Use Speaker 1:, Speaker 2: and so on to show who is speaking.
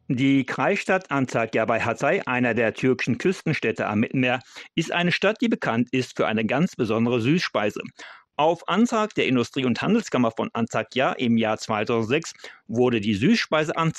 Speaker 1: Die Kreisstadt Antakya bei Hatay, einer der türkischen Küstenstädte am Mittelmeer, ist eine Stadt, die bekannt ist für eine ganz besondere Süßspeise. Auf Antrag der Industrie- und Handelskammer von Antakya im Jahr 2006 wurde die Süßspeise